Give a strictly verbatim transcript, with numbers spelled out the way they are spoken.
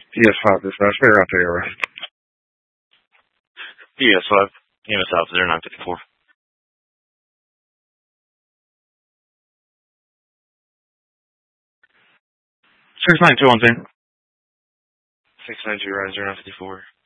P S five dispatch, figure out the error. P S five, E M S Alpha zero nine fifty four. Six nine two one zero. Six nine two right zero nine fifty four.